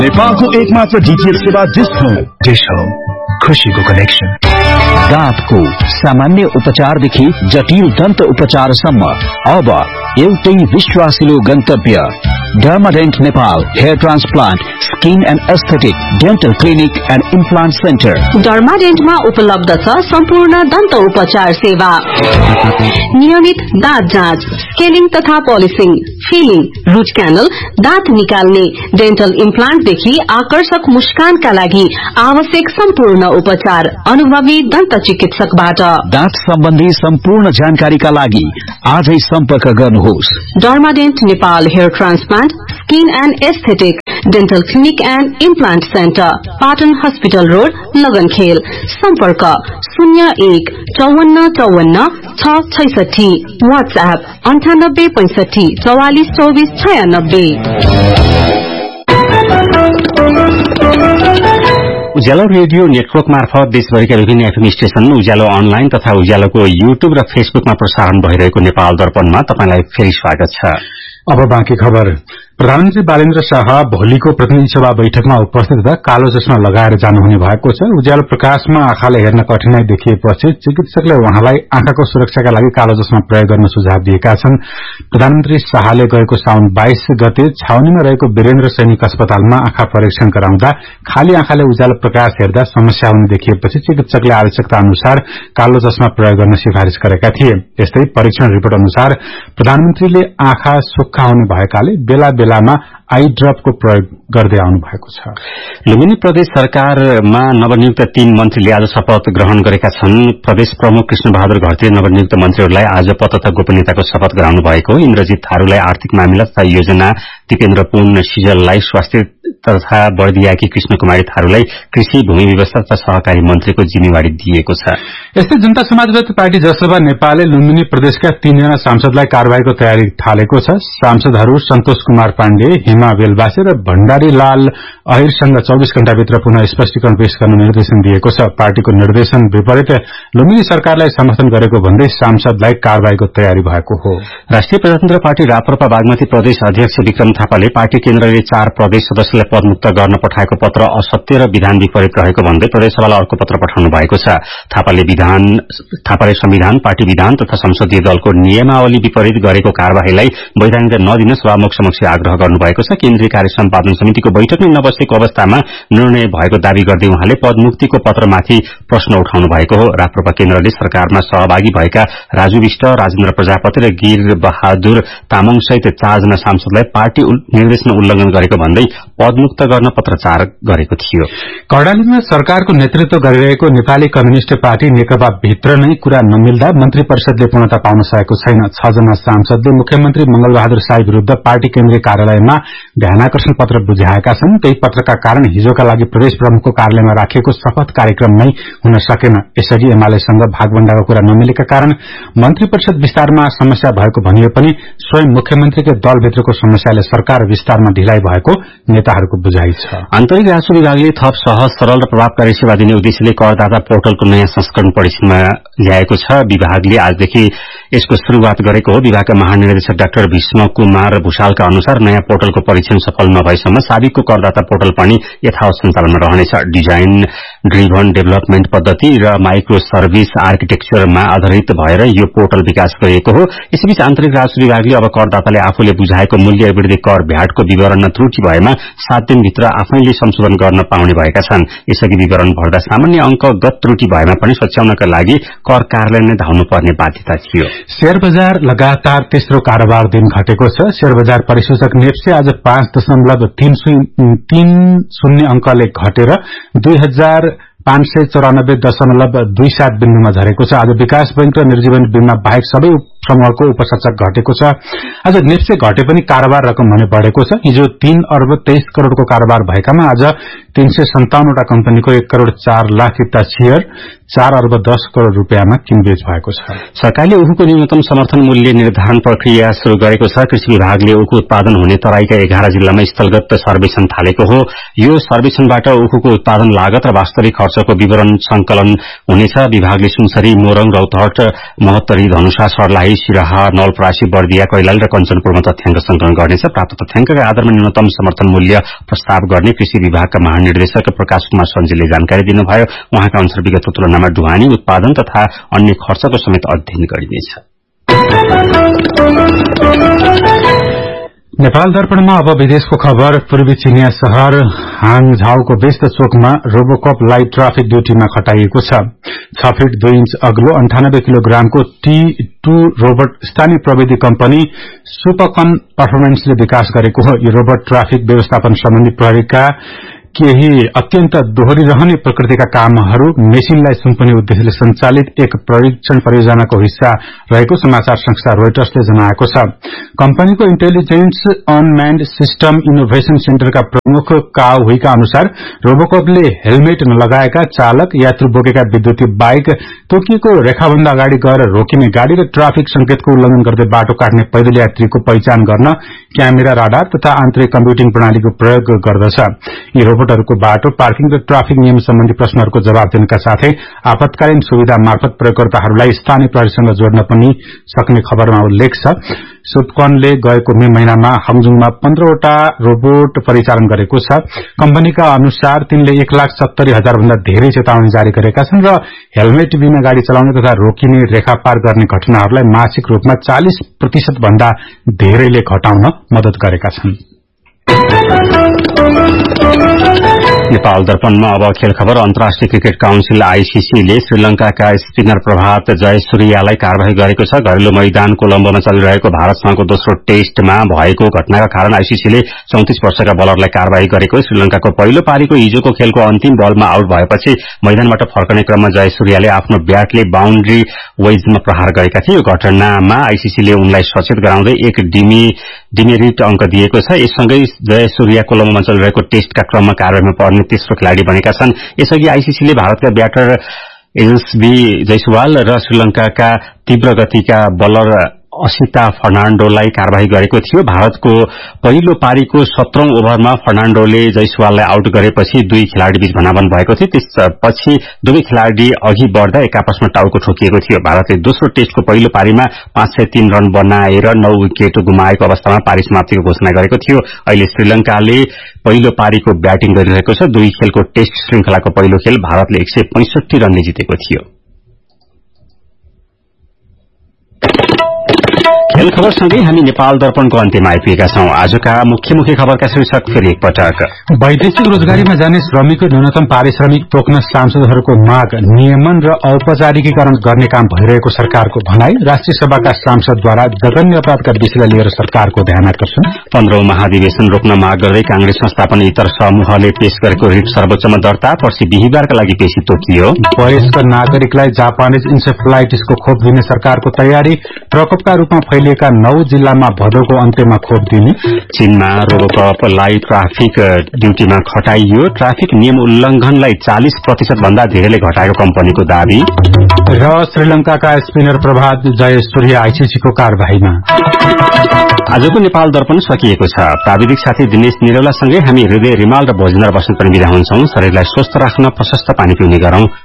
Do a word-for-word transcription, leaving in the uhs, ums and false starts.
नेपालको एकमात्र डीटीएच सेवा डिश होम। डिश होम, खुशीको कनेक्सन। दाँतको सामान्य उपचारदेखि जटिल दन्त उपचारसम्म अब एउटै विश्वासिलो गन्तव्य डर्माडेन्ट Nepal hair transplant skin and aesthetic dental clinic and implant centre. डर्माडेन्टमा उपलब्ध छ सम्पूर्ण दन्त उपचार सेवा, नियमित दाँत जाँच, स्केलिङ तथा पोलिसिङ, फिलिङ, रुट क्यानल, दाँत निकाल्ने, डेन्टल इम्प्लान्टदेखि आकर्षक मुस्कानका लागि आवश्यक सम्पूर्ण उपचार अनुभवी दन्त चिकित्सकबाट। दाँत सम्बन्धी सम्पूर्ण जानकारीका लागि आजै सम्पर्क गर्नुहोस्। डर्माडेन्ट Nepal hair transplant skin and aesthetic dental clinic and implant centre, Patan hospital road, लगनखेल। सम्पर्क शून्य एक चौवन्न चौवन्न छ छैसठी। वाट्सएप अन्ठानब्बे पैंसठी चौवालिस चौबिस छयानब्बे। उज्यालो रेडियो नेटवर्क मार्फत देशभरिका विभिन्न एफएम स्टेशन, उज्यालो अनलाइन तथा उज्यालोको युट्युब र फेसबुकमा प्रसारण भइरहेको नेपाल दर्पणमा तपाईलाई फेरि स्वागत छ। अब बाँकी खबर। प्रधानमन्त्री बालेन्द्र शाह भोलिको प्रतिनिधि सभा बैठकमा उपस्थित हुँदा कालो चस्मा लगाएर जानुहुने भएको छ। उज्यालो प्रकाशमा आँखाले हेर्न कठिनाई देखिएपछि चिकित्सकले उहाँलाई आँखाको सुरक्षाका लागि कालो चस्मा प्रयोग गर्न सुझाव दिएका छन्। प्रधानमन्त्री शाहले गएको साउन बाइस गते छाउनीमा रहेको वीरेन्द्र सैनिक अस्पतालमा आँखा परीक्षण गराउँदा खाली आँखाले उज्यालो प्रकाश हेर्दा समस्या हुने देखिएपछि चिकित्सकले आवश्यकता अनुसार कालो चस्मा प्रयोग गर्न सिफारिश गरेका थिए। यस्तै परीक्षण रिपोर्ट अनुसार प्रधानमन्त्रीले आँखा सुक्खा हुने भएकाले बेला बेलामा आई ड्रपको प्रयोग गर्दै आउनु भएको छ। लुम्बिनी प्रदेश सरकारमा नवनियुक्त तीन मन्त्रीले आज शपथ ग्रहण गरेका छन्। प्रदेश प्रमुख कृष्ण बहादुर घरतीले नवनियुक्त मन्त्रीहरूलाई आज पद तथा गोपनीयताको शपथ गराउनु भएको। इन्द्रजित थारूलाई आर्थिक मामिला तथा योजना, दिपेन्द्र पुन सिजललाई स्वास्थ्य तथा बर्दियाकी कृष्ण कुमारी थारूलाई कृषि, भूमि व्यवस्था तथा सहकारी मन्त्रीको जिम्मेवारी दिएको छ। यस्तै जनता समाजवादी पार्टी जसपा नेपालले लुम्बिनी प्रदेशका तीनजना सांसदलाई कार्यवाहीको तयारी थालेको छ। सांसदहरू सन्तोष कुमार पाण्डे, हिमा बेलबासे र भण्डारी लाल अहिरसँग चौबीस घण्टाभित्र पुनः स्पष्टीकरण पेश गर्न निर्देशन दिएको छ। पार्टीको निर्देशन विपरीत लुम्बिनी सरकारलाई समर्थन गरेको भन्दै सांसदलाई कार्यवाहीको तयारी भएको हो। राष्ट्रिय प्रजातन्त्र पार्टी राप्रपा बागमती प्रदेश अध्यक्ष विक्रम थापाले पार्टी केन्द्रले चार प्रदेश सदस्यलाई पदमुक्त गर्न पठाएको पत्र असत्य र विधान विपरीत रहेको भन्दै प्रदेशसभालाई अर्को पत्र पठाउनु भएको छ। थापाले विधान थापाले संविधान, पार्टी विधान तथा संसदीय दलको नियमावली विपरीत गरेको कार्यवाहीलाई वैधानिकता नदिन सभामुख समक्ष आग्रह गर्नुभएको छ। केन्द्रीय कार्य सम्पादन समितिको बैठक नै नबसेको अवस्थामा निर्णय भएको दावी गर्दै उहाँले पदमुक्तिको पत्रमाथि प्रश्न उठाउनु भएको हो। राप्रपा केन्द्रले सरकारमा सहभागी भएका राजु विष्ट, राजेन्द्र प्रजापति र गिर बहादुर तामाङ सहित चारजना सांसदलाई पार्टी निर्देशन उल्लंघन गरेको भन्दै पदमुक्त गर्न पत्रचार गरेको थियो। कर्णालीमा सरकारको नेतृत्व गरिरहेको नेपाली कम्युनिष्ट पार्टी नेकपा भित्र नै कुरा नमिल्दा मन्त्री परिषदले पूर्णता पाउन सकेको छैन। छ जना सांसदले मुख्यमन्त्री मंगलबहादुर साई विरूद्ध पार्टी केन्द्रीय कार्यालयमा ध्यानाकर्षण पत्र बुझाएका छन्। त्यही पत्रका कारण हिजोका लागि प्रदेश प्रमुखको कार्यालयमा राखिएको शपथ कार्यक्रम नै हुन सकेन। यसअघि एमालेसँग भागभण्डाको कुरा नमिलेका कारण मन्त्री परिषद विस्तारमा समस्या भएको भनिए पनि स्वयं मुख्यमन्त्रीकै दलभित्रको समस्याले सरकार विस्तारमा ढिलाइ भएको नेताहरूको बुझाइ छ। आन्तरिक राजस्व विभागले थप सहज, सरल र प्रभावकारी सेवा दिने उद्देश्यले करदाता पोर्टलको नयाँ संस्करण परीक्षणमा ल्याएको छ। विभागले आजदेखि यसको शुरूआत गरेको हो। विभागका महानिर्देशक डाक्टर भीष्म कुमार भूषालका अनुसार नयाँ पोर्टलको परीक्षण सफल नभएसम्म साबिकको करदाता पोर्टल पनि यथावत सञ्चालनमा रहनेछ। डिजाइन ड्रिभन डेभलपमेन्ट पद्धति र माइक्रो सर्भिस आर्किटेक्चरमा आधारित भएर यो पोर्टल विकास गरिएको हो। यसैबीच आन्तरिक राजस्व विभागले अब करदाताले आफूले बुझाएको मूल्य वृद्धि कर भ्याटको विवरण त्रुटि भएमा सात दिनभित्र आफैले संशोधन गर्न पाउने भएका छन्। यसअघि विवरण भर्दा सामान्य अंकगत त्रुटि भएमा पनि सच्याउनका लागि कर कार्यालय नै धाउनुपर्ने बाध्यता थियो। शेयर बजार लगातार तेस्रो कारोबार दिन घटेको छ। शेयर बजार परिसूचक नेप्से आज पाँच दशमलव तीन शून्य अंकले घटेर दुई हजार पाँच सय चौरानब्बे दशमलव दुई सात बिन्दुमा झरेको छ। आज विकास बैंक र निर्जीवन बीमा बाहेक सबै समूहको उपसूचक घटेको छ। आज नेप्से घटे पनि कारोबार रकम भने बढ़ेको छ। हिजो तीन अर्ब तेइस करोड़को कारोबार भएकामा आज तीन सय सन्ताउन्नवटा कम्पनीको एक करोड़ चार लाख किता शेयर चार अर्ब दस करोड़ रूपियाँमा किनबेच भएको छ। सरकारले उखुको न्यूनतम समर्थन मूल्य निर्धारण प्रक्रिया शुरू गरेको छ। कृषि विभागले उखु उत्पादन हुने तराईका एघार जिल्लामा स्थलगत सर्वेक्षण थालेको हो। यो सर्वेक्षणबाट उखुको उत्पादन लागत र वास्तविक खर्चको विवरण संकलन हुनेछ। विभागले सुनसरी, मोरङ, रौतहट, महोत्तरी, धनुषा, सर्लाही, तराई, सिराहा, नवलपरासी, बर्दिया, कैलाली र कञ्चनपुरमा तथ्याङ्क संकलन गर्नेछ। प्राप्त तथ्याङ्कका आधारमा न्यूनतम समर्थन मूल्य प्रस्ताव गर्ने कृषि विभागका महानिर्देशक प्रकाश कुमार सञ्जीले जानकारी दिनुभयो। उहाँका अनुसार विगतको तुलनामा ढुवानी, उत्पादन तथा अन्य खर्चको समेत अध्ययन गरिनेछ। नेपाल दर्पणमा अब विदेशको खबर। पूर्वी चिनिया शहर हाङझाउको व्यस्त चोकमा रोबोकप लाइट ट्राफिक ड्यूटीमा खटाइएको छ। छ फिट दुई इंच अग्लो अन्ठानब्बे किलोग्रामको टी टू रोबोट स्थानीय प्रविधि कम्पनी सुपकन पर्फर्मेन्सले विकास गरेको हो। यो रोबोट ट्राफिक व्यवस्थापन सम्बन्धी प्रहरीका केही अत्यन्त दोहोरिरहने प्रकृतिका कामहरू मेसिनलाई सुम्पने उद्देश्यले सञ्चालित एक प्रशिक्षण परियोजनाको हिस्सा रहेको समाचार संस्था रोइटर्सले जनाएको छ। कम्पनीको इन्टेलिजेन्स अनम्यान्ड सिस्टम इनोभेशन सेन्टरका प्रमुख काओ हुईका अनुसार रोबोकपले हेलमेट नलगाएका चालक, यात्रु बोकेका विद्युतीय बाइक, तोकिएको रेखाभन्दा अगाडि गएर रोकिने गाड़ी र ट्राफिक संकेतको उल्लंघन गर्दै बाटो काट्ने पैदल यात्रीको पहिचान गर्न क्यामेरा, राडार तथा आन्तरिक कम्प्युटिङ प्रणालीको प्रयोग गर्दछ। यी रोबोटहरूको बाटो, पार्किङ र ट्राफिक नियम सम्बन्धी प्रश्नहरूको जवाब दिनका साथै आपतकालीन सुविधा मार्फत प्रयोगकर्ताहरूलाई स्थानीय प्रहरीसँग जोड्न पनि सक्ने खबरमा उल्लेख छ। सुपकनले गएको मे महिनामा हङजुङमा पन्ध्रवटा रोबोट परिचालन गरेको छ। कम्पनीका अनुसार तिनले एक लाख सत्तरी हजार भन्दा धेरै चेतावनी जारी गरेका छन् र हेलमेट बिना गाड़ी चलाउने तथा रोकिने, रेखा पार गर्ने घटनाहरूलाई मासिक रूपमा चालीस प्रतिशत भन्दा धेरैले घटाउन मद्दत गरेका छन्। नेपाल दर्पणमा अब खेल खबर। अन्तर्राष्ट्रिय क्रिकेट काउन्सिल आईसीसीले श्रीलंकाका स्पिनर प्रभात जयसूर्यालाई कार्यवाही गरेको छ। घरेलु मैदान कोलम्बोमा चलिरहेको भारतसँगको दोस्रो टेस्टमा भएको घटनाका कारण आईसीसीले चौतिस वर्षका बलरलाई कार्यवाही गरेको। श्रीलंकाको पहिलो पारीको हिजोको खेलको अन्तिम बलमा आउट भएपछि मैदानबाट फर्कने क्रममा जयसूर्याले आफ्नो ब्याटले बााउन्ड्री वेजमा प्रहार गरेका थिए। यो घटनामा आईसीसीले उनलाई सचेत गराउँदै एक डिमी डिमेरिट अंक दिएको छ। यससँगै जयसूर्या कोलम्बोमा चलिरहेको टेस्टका क्रममा कार्यवाहीमा पर्ने तेस्रो खेलाड़ी बनेका छन्। यसअघि आईसीसीले भारतका ब्याटर एसबी जयसवाल र श्रीलंकाका तीव्र गतिका बलर असिता फर्नाण्डोलाई कार्यवाही गरेको थियो। भारतको पहिलो पारीको सत्रौं ओभरमा फर्नाण्डोले जयसवाललाई आउट गरेपछि दुई खेलाड़ी बीच भनाभन भएको थियो। त्यसपछि दुवै खेलाड़ी अघि बढ़दा एक आपसमा टाउको ठोकिएको थियो। भारतले दोस्रो टेस्टको पहिलो पारीमा पाँच सय तीन रन बनाएर नौ विकेट गुमाएको अवस्थामा पारी समाप्तिको घोषणा गरेको थियो। अहिले श्रीलंकाले पहिलो पारीको ब्याटिङ गरिरहेको छ। दुई खेलको टेस्ट श्रृंखलाको पहिलो खेल भारतले एक सय पैंसठी रनले जितेको थियो। खेल खबरसँगै हामी नेपाल दर्पणको अन्त्यमा आइपुगेका छौं। आजका मुख्य मुख्य खबरका शीर्षक फेरि एकपटक। वैदेशिक रोजगारीमा जाने श्रमिकको न्यूनतम पारिश्रमिक तोक्न सांसदहरूको माग, नियमन र औपचारिकीकरण गर्ने काम भइरहेको सरकारको भनाई। राष्ट्रिय सभाका सांसदद्वारा जघन्य अपराधका विषयलाई लिएर सरकारको ध्यानआकर्षण। पन्ध्रौं महाधिवेशन रोक्न माग गर्दै कांग्रेस संस्थापन इतर समूहले पेश गरेको रिट सर्वोच्चमा दर्ता। पर्सि बिहिबारका लागि पेशी तोकियो। वयस्क नागरिकलाई जापानिज इन्सेफेलाइटिसको खोप दिने सरकारको तयारी। प्रकोपका रूपमा फैलिएका नौ जिल्लामा भदौको अन्त्यमा खोप दिने। चीनमा रोबोकपलाई ट्राफिक ड्यूटीमा खटाइयो। ट्राफिक नियम उल्लंघनलाई चालीस प्रतिशत भन्दा धेरैले घटाएको कम्पनीको दावी। र श्रीलंकाका स्पिनर प्रभात जयसूर्या आईसीसीको कार्यवाहीमा। आजको नेपाल दर्पण सकिएको छ। प्राविधिक साथी दिनेश निरौलासँगै हामी हृदय रिमाल र भोजनर बस्न पनि बिदा हुन्छौं। शरीरलाई स्वस्थ राख्न प्रशस्त पानी पिउने गरौं।